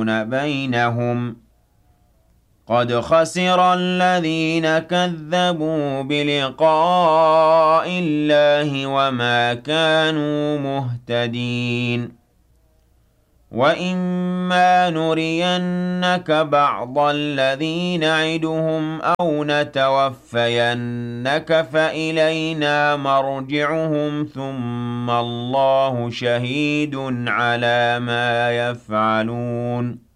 يفرقون بينهم قد خسر الذين كذبوا بلقاء الله وما كانوا مهتدين وَإِمَّا نُرِيَنَّكَ بَعْضَ الَّذِي نَعِدُهُمْ أَوْ نَتَوَفَّيَنَّكَ فَإِلَيْنَا مَرْجِعُهُمْ ثُمَّ اللَّهُ شَهِيدٌ عَلَىٰ مَا يَفْعَلُونَ